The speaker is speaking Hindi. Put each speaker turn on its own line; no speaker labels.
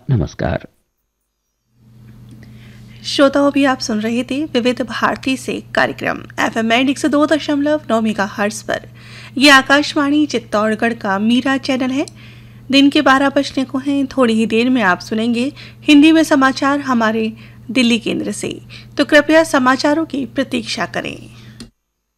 नमस्कार।
श्रोताओं, भी आप सुन रहे थे विविध भारती से कार्यक्रम FM 102.9 मेगाहर्ट्ज पर। यह आकाशवाणी चित्तौड़गढ़ का मीरा चैनल है। दिन के 12 बजने को हैं। थोड़ी ही देर में आप सुनेंगे हिंदी में समाचार हमारे दिल्ली केंद्र से, तो कृपया समाचारों की प्रतीक्षा करें।